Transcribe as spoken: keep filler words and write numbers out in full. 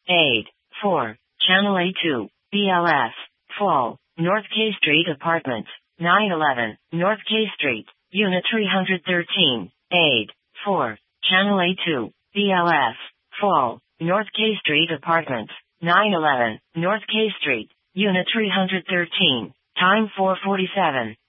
Aid. four. Channel A two. B L S. Fall. North K Street Apartments. nine eleven. North K Street. Unit three thirteen. Aid. four. Channel A two. B L S. Fall. North K Street Apartments. nine eleven. North K Street. Unit three thirteen. Time four forty-seven.